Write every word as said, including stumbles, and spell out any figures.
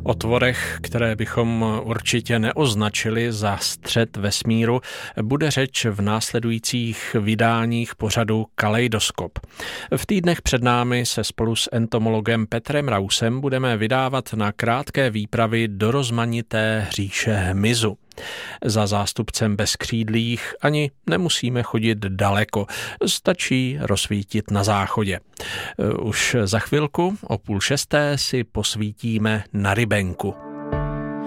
O tvorech, které bychom určitě neoznačili za střed vesmíru, bude řeč v následujících vydáních pořadu Kaleidoskop. V týdnech před námi se spolu s entomologem Petrem Rausem budeme vydávat na krátké výpravy do rozmanité říše hmyzu. Za zástupcem bezkřídlých ani nemusíme chodit daleko, stačí rozsvítit na záchodě. Už za chvilku o půl šesté si posvítíme na rybenku.